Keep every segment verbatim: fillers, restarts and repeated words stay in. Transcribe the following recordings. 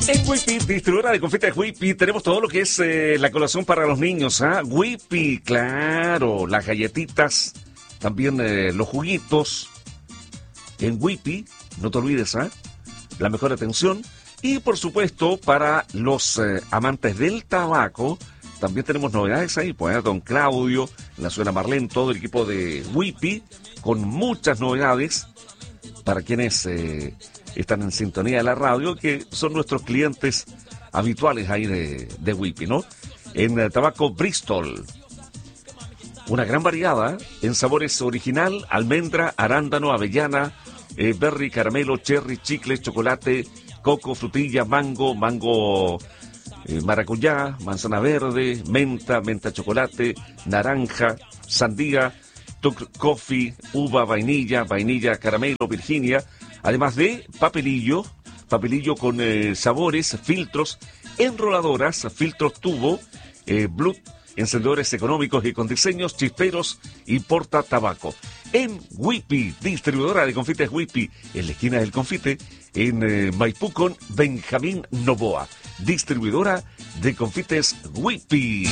En Whippy, distribuidora de confites Whippy, tenemos todo lo que es eh, la colación para los niños, ¿ah? Whippy, claro, las galletitas, también eh, los juguitos. En Whippy, no te olvides, ¿ah? La mejor atención. Y por supuesto, para los eh, amantes del tabaco, también tenemos novedades ahí, pues, ¿eh? Don Claudio, la señora Marlene, todo el equipo de Whippy, con muchas novedades para quienes eh, están en sintonía de la radio, que son nuestros clientes habituales ahí de, de Whippy, ¿no? En eh, tabaco Bristol, una gran variedad, ¿eh? En sabores original, almendra, arándano, avellana, eh, berry, caramelo, cherry, chicle, chocolate, coco, frutilla, mango, mango eh, maracuyá, manzana verde, menta, menta chocolate, naranja, sandía, tuc coffee, uva, vainilla, vainilla, caramelo, Virginia, además de papelillo, papelillo con eh, sabores, filtros, enroladoras, filtros tubo, eh, Bluetooth, encendedores económicos y con diseños chisperos y porta tabaco. En Whippy, distribuidora de confites Whippy, en la esquina del confite, en eh, Maipú con Benjamín Novoa, distribuidora de confites Whippy.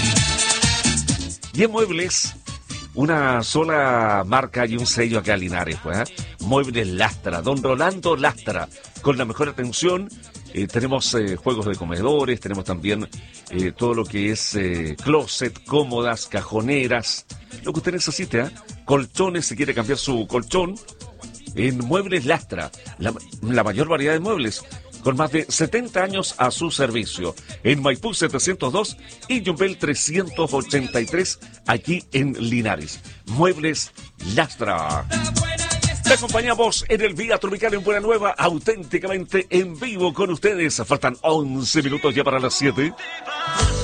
Y en muebles, una sola marca y un sello acá en Linares, pues, ¿eh? Muebles Lastra, don Rolando Lastra, con la mejor atención. Eh, tenemos eh, juegos de comedores, tenemos también eh, todo lo que es eh, closet, cómodas, cajoneras, lo que usted necesite, ¿eh? Colchones, si quiere cambiar su colchón, en Muebles Lastra, la, la mayor variedad de muebles, con más de setenta años a su servicio, en Maipú setecientos dos y Yumbel trescientos ochenta y tres, aquí en Linares. Muebles Lastra. Te acompañamos en el Vía Tropical en Buena Nueva, auténticamente en vivo con ustedes. Faltan once minutos ya para las siete.